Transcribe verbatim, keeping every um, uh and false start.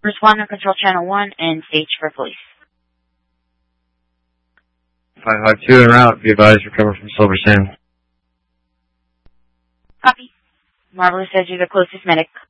Respond on Control Channel one and stage for police. five five two en route. Be advised, recover from Silver Sand. Copy. Marvelous says you're the closest medic.